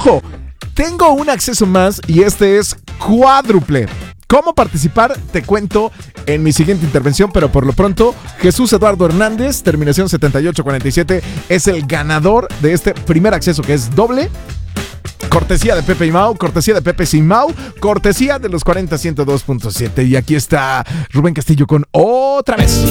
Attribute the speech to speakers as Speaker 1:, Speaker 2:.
Speaker 1: ojo, tengo un acceso más y este es cuádruple. ¿Cómo participar? Te cuento en mi siguiente intervención, pero por lo pronto, Jesús Eduardo Hernández, terminación 7847, es el ganador de este primer acceso que es doble. Cortesía de Pepe y Mau, cortesía de Pepe sin Mau, cortesía de los 40 102.7. Y aquí está Rubén Castillo con Otra Vez.